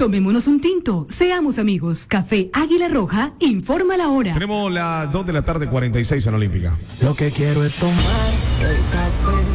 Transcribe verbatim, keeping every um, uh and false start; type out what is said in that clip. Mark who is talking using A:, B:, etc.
A: Tomémonos un tinto, seamos amigos. Café Águila Roja, informa la hora.
B: Tenemos las dos de la tarde, cuarenta y seis en Olímpica.
C: Lo que quiero es tomar el café.